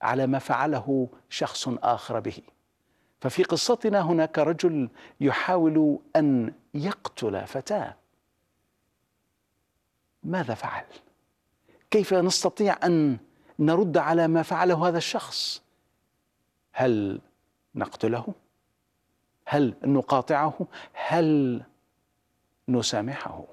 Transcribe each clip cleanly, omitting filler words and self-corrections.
على ما فعله شخص آخر به. ففي قصتنا هناك رجل يحاول أن يقتل فتاة. ماذا فعل؟ كيف نستطيع أن نرد على ما فعله هذا الشخص؟ هل نقتله؟ هل نقاطعه؟ هل نسامحه؟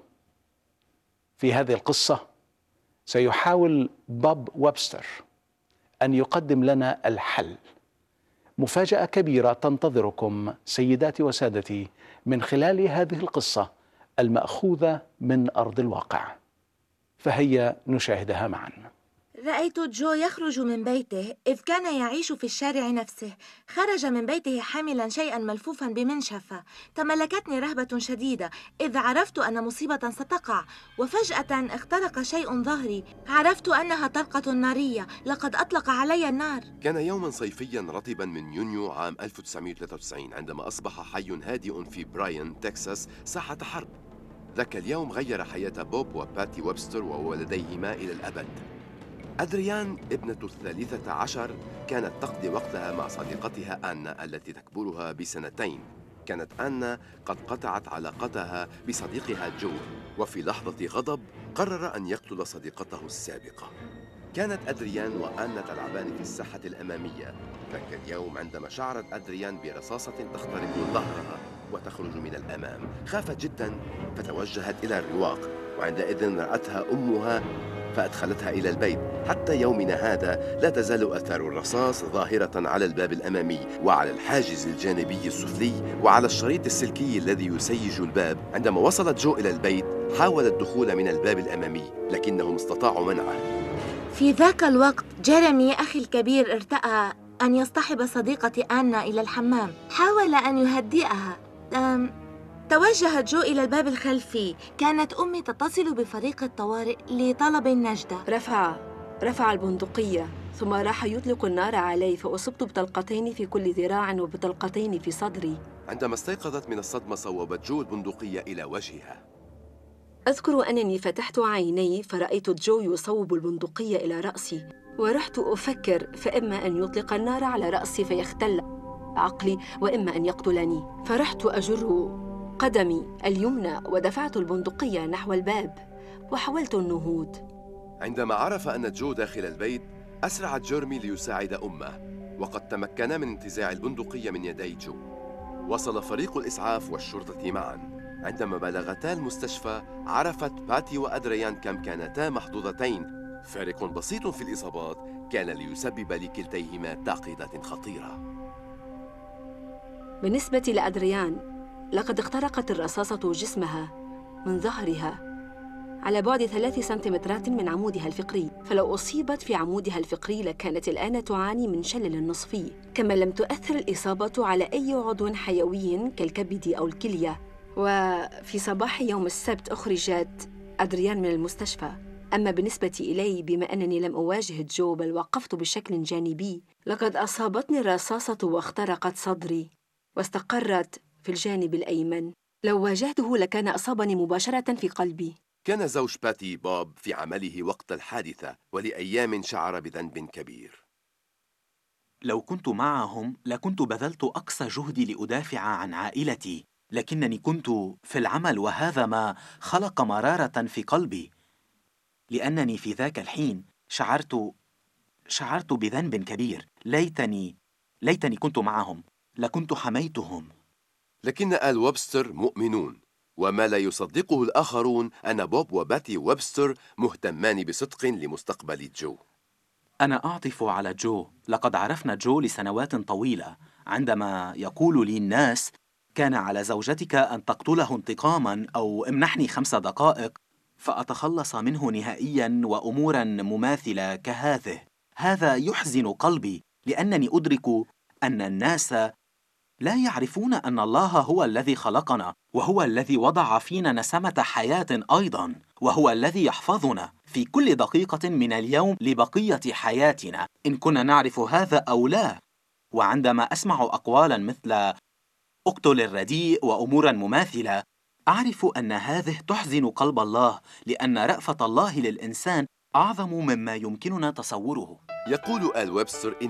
في هذه القصة سيحاول بوب ويبستر أن يقدم لنا الحل. مفاجأة كبيرة تنتظركم سيداتي وسادتي من خلال هذه القصة المأخوذة من أرض الواقع، فهيا نشاهدها معا. رأيت جو يخرج من بيته إذ كان يعيش في الشارع نفسه. خرج من بيته حاملا شيئا ملفوفا بمنشفة. تملكتني رهبة شديدة إذ عرفت أن مصيبة ستقع، وفجأة اخترق شيء ظهري. عرفت أنها طلقة نارية، لقد أطلق علي النار. كان يوما صيفيا رطبا من يونيو عام 1993 عندما أصبح حي هادئ في براين، تكساس ساحة حرب. ذاك اليوم غير حياة بوب وباتي ويبستر وولديهما إلى الأبد. أدريان ابنة 13 كانت تقضي وقتها مع صديقتها آنا التي تكبرها ب2 سنين. كانت آنا قد قطعت علاقتها بصديقها جو، وفي لحظة غضب قرر أن يقتل صديقته السابقة. كانت أدريان وآنا تلعبان في الساحة الأمامية ذاك اليوم عندما شعرت أدريان برصاصة تخترق ظهرها وتخرج من الأمام. خافت جدا فتوجهت إلى الرواق، وعندئذ رأتها أمها فأدخلتها إلى البيت. حتى يومنا هذا لا تزال آثار الرصاص ظاهرة على الباب الأمامي وعلى الحاجز الجانبي السفلي وعلى الشريط السلكي الذي يسيج الباب. عندما وصلت جو إلى البيت حاول الدخول من الباب الأمامي لكنهم استطاعوا منعه. في ذاك الوقت جيريمي أخي الكبير ارتأى أن يصطحب صديقتي آنا إلى الحمام. حاول أن يهدئها. توجهت جو إلى الباب الخلفي. كانت أمي تتصل بفريق الطوارئ لطلب النجدة. رفع البندقية ثم راح يطلق النار علي، فأصبت بطلقتين في كل ذراع وبطلقتين في صدري. عندما استيقظت من الصدمة صوبت جو البندقية إلى وجهها. أذكر أنني فتحت عيني فرأيت جو يصوب البندقية إلى رأسي، ورحت أفكر فإما أن يطلق النار على رأسي فيختل عقلي، وإما أن يقتلني. فرحت أجر قدمي اليمنى ودفعت البندقية نحو الباب وحاولت النهوض. عندما عرف أن جو داخل البيت أسرع جيرمي ليساعد أمه، وقد تمكنا من انتزاع البندقية من يدي جو. وصل فريق الإسعاف والشرطة معا. عندما بلغتا المستشفى عرفت باتي وأدريان كم كانتا محظوظتين. فارق بسيط في الإصابات كان ليسبب لكلتيهما تعقيدات خطيرة. بالنسبة لأدريان لقد اخترقت الرصاصة جسمها من ظهرها على بعد 3 سنتيمترات من عمودها الفقري، فلو أصيبت في عمودها الفقري لكانت الآن تعاني من شلل نصفي. كما لم تؤثر الإصابة على أي عضو حيوي كالكبد أو الكلية. وفي صباح يوم السبت أخرجت أدريان من المستشفى. أما بالنسبة إلي، بما أنني لم أواجه جو بل وقفت بشكل جانبي، لقد أصابتني الرصاصة واخترقت صدري واستقرت في الجانب الأيمن. لو واجهته لكان أصابني مباشرة في قلبي. كان زوج باتي بوب في عمله وقت الحادثة، ولأيام شعر بذنب كبير. لو كنت معهم لكنت بذلت أقصى جهدي لأدافع عن عائلتي، لكنني كنت في العمل، وهذا ما خلق مرارة في قلبي، لأنني في ذاك الحين شعرت بذنب كبير. ليتني كنت معهم، لكنت حميتهم. لكن آل ويبستر مؤمنون، وما لا يصدقه الآخرون أن بوب وباتي ويبستر مهتمان بصدق لمستقبل جو. أنا أعطف على جو. لقد عرفنا جو لسنوات طويلة. عندما يقول لي الناس كان على زوجتك أن تقتله انتقاما أو امنحني 5 دقائق، فأتخلص منه نهائيا، وأمورا مماثلة هذا يحزن قلبي، لأنني أدرك أن الناس لا يعرفون أن الله هو الذي خلقنا، وهو الذي وضع فينا نسمة حياة أيضا، وهو الذي يحفظنا في كل دقيقة من اليوم لبقية حياتنا إن كنا نعرف هذا أو لا. وعندما أسمع أقوالا مثل اقتل الرديء وأمورا مماثلة، أعرف أن هذه تحزن قلب الله، لأن رأفة الله للإنسان أعظم مما يمكننا تصوره. يقول آل ويبستر